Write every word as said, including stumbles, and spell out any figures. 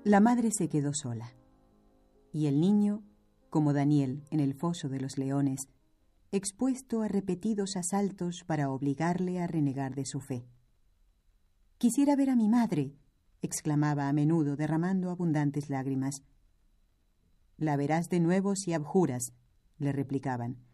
La madre se quedó sola, y el niño, como Daniel en el foso de los leones, expuesto a repetidos asaltos para obligarle a renegar de su fe. «Quisiera ver a mi madre», exclamaba a menudo, derramando abundantes lágrimas. «La verás de nuevo si abjuras», le replicaban.